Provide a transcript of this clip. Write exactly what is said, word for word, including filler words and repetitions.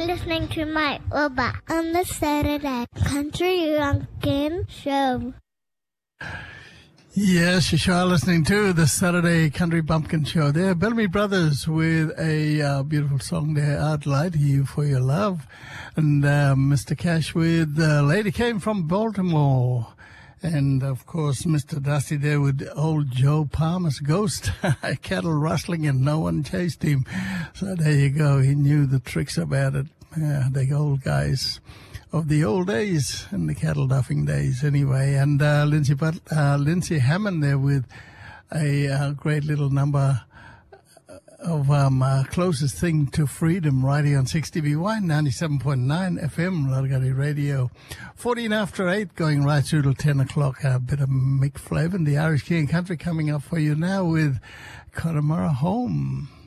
listening to Mike Wilbur on the Saturday Country Bumpkin Show. Yes, you sure are listening to the Saturday Country Bumpkin Show there. Bellamy Brothers with a uh, beautiful song there, I'd Lie to You for Your Love. And uh, Mister Cash with uh, Lady Came from Baltimore. And, of course, Mister Dusty there with old Joe Palmer's Ghost. Cattle rustling and no one chased him. So there you go. He knew the tricks about it. Yeah, the old guys of the old days and the cattle duffing days anyway. And uh, Lindsay, but, uh, Lindsay Hammond there with a uh, great little number of um, uh, Closest Thing to Freedom, right here on sixty B Y, ninety-seven point nine F M, Largati Radio. fourteen after eight, going right through till ten o'clock. A bit of Mick Flavin, the Irish King Country, coming up for you now with Connemara Home.